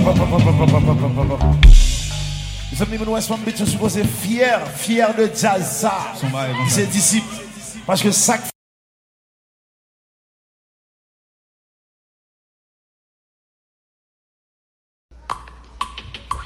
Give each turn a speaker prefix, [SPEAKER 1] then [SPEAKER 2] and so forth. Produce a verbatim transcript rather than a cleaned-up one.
[SPEAKER 1] Les amis de West Palm Beach sont supposés fiers, fiers de jazz ça. Ses disciples. Parce que ça